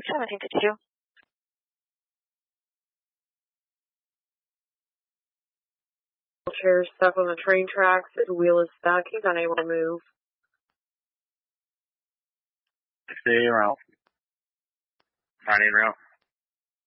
1752. Wheelchair stuck on the train tracks. His wheel is stuck. He's unable to move. Stay around. 9 route.